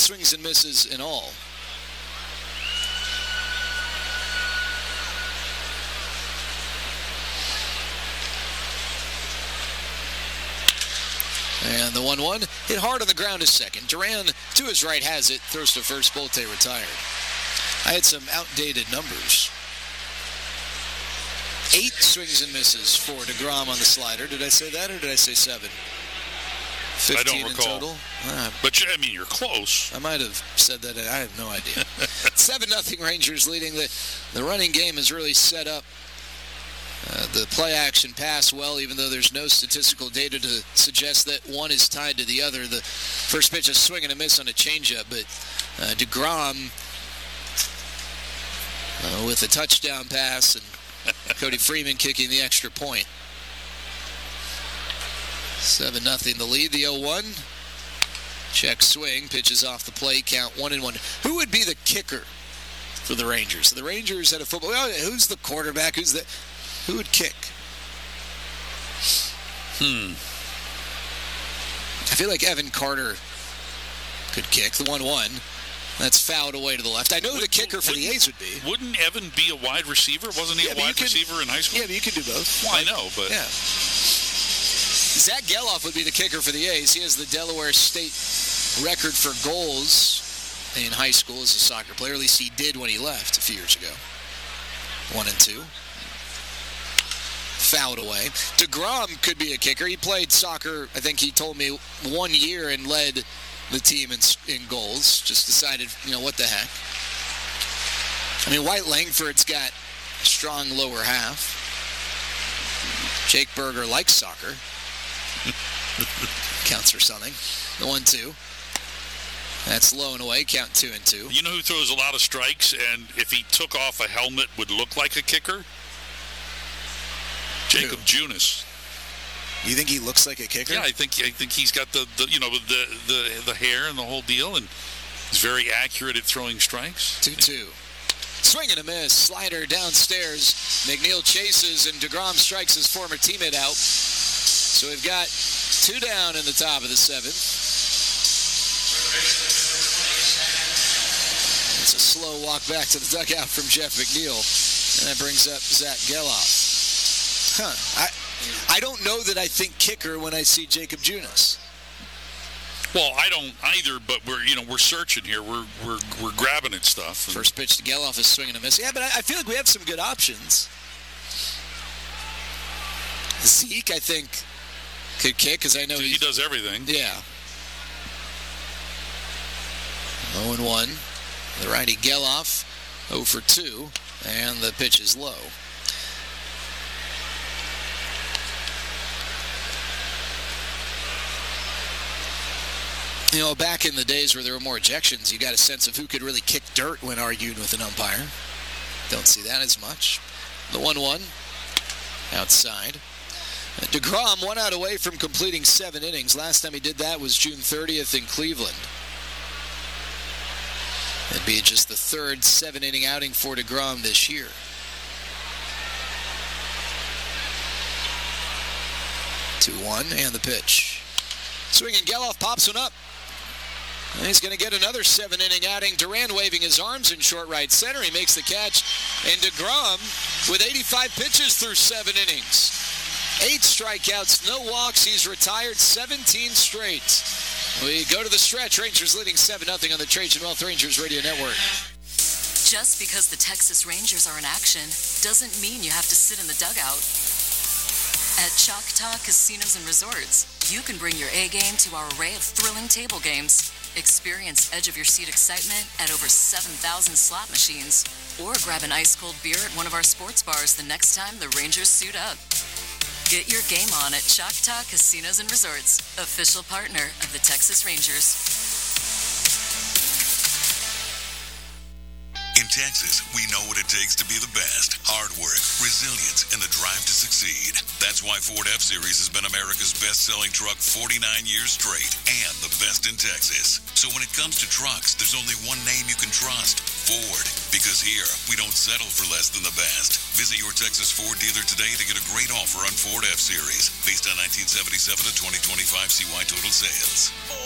swings and misses in all. And the 1-1 hit hard on the ground to second. Duran to his right has it, throws to first. Bolte retired. I had some outdated numbers. 8 swings and misses for DeGrom on the slider. Did I say that or did I say 7? 15 I don't recall. in total. But, you're close. I might have said that. I have no idea. 7-0 Rangers leading. The running game is really set up. The play action pass well, even though there's no statistical data to suggest that one is tied to the other. The first pitch, a swing and a miss on a changeup, but DeGrom with a touchdown pass and Cody Freeman kicking the extra point. 7-0 the lead. The 0-1. Check swing, pitches off the plate, count 1-1. Who would be the kicker for the Rangers? So the Rangers had a football. Well, who's the quarterback? Who would kick? I feel like Evan Carter could kick the 1-1. That's fouled away to the left. I know the kicker for the A's would be. Wouldn't Evan be a wide receiver? Wasn't he a wide receiver in high school? Yeah, but you could do both. Well, I know, but... Yeah. Zach Geloff would be the kicker for the A's. He has the Delaware State record for goals in high school as a soccer player. At least he did when he left a few years ago. 1 and 2. Fouled away. DeGrom could be a kicker. He played soccer, I think he told me, 1 year and led the team in goals. Just decided, what the heck. I mean, White Langford's got a strong lower half. Jake Berger likes soccer. Counts for something. The 1-2. That's low and away. Count 2-2. You know who throws a lot of strikes and if he took off a helmet would look like a kicker? Jacob Junis. You think he looks like a kicker? Yeah, I think he's got the hair and the whole deal, and he's very accurate at throwing strikes. 2-2. Swing and a miss. Slider downstairs. McNeil chases, and DeGrom strikes his former teammate out. So we've got 2 down in the top of the 7th. It's a slow walk back to the dugout from Jeff McNeil, and that brings up Zach Geloff. I don't know that I think kicker when I see Jacob Junis. Well, I don't either, but we're searching here. We're grabbing at stuff. First pitch to Geloff is swinging a miss. Yeah, but I feel like we have some good options. Zeke, I think, could kick because I know he does everything. Yeah. 0-1. The righty Geloff, 0 for 2, and the pitch is low. Back in the days where there were more ejections, you got a sense of who could really kick dirt when arguing with an umpire. Don't see that as much. The 1-1 outside. DeGrom 1 out away from completing 7 innings. Last time he did that was June 30th in Cleveland. It'd be just the 3rd 7-inning outing for DeGrom this year. 2-1 and the pitch. Swinging, Geloff pops one up. And he's going to get another 7-inning outing. Duran waving his arms in short right center. He makes the catch. And DeGrom with 85 pitches through 7 innings. 8 strikeouts, no walks. He's retired 17 straight. We go to the stretch. Rangers leading 7-0 on the Trajan Wealth Rangers Radio Network. Just because the Texas Rangers are in action doesn't mean you have to sit in the dugout. At Choctaw Casinos and Resorts, you can bring your A-game to our array of thrilling table games. Experience edge-of-your-seat excitement at over 7,000 slot machines. Or grab an ice-cold beer at one of our sports bars the next time the Rangers suit up. Get your game on at Choctaw Casinos and Resorts, official partner of the Texas Rangers. In Texas, we know what it takes to be the best. Hard work, resilience, and the drive to succeed. That's why Ford F-Series has been America's best-selling truck 49 years straight and the best in Texas. So when it comes to trucks, there's only one name you can trust, Ford. Because here, we don't settle for less than the best. Visit your Texas Ford dealer today to get a great offer on Ford F-Series based on 1977 to 2025 CY total sales.